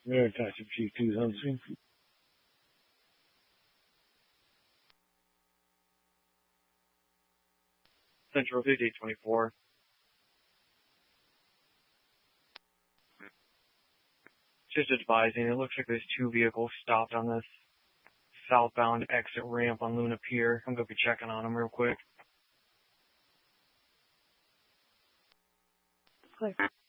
Maritime Chief 2 Huntsville. Central 5824. Just advising, it looks like there's two vehicles stopped on this southbound exit ramp on Luna Pier. I'm going to be checking on them real quick. Clear.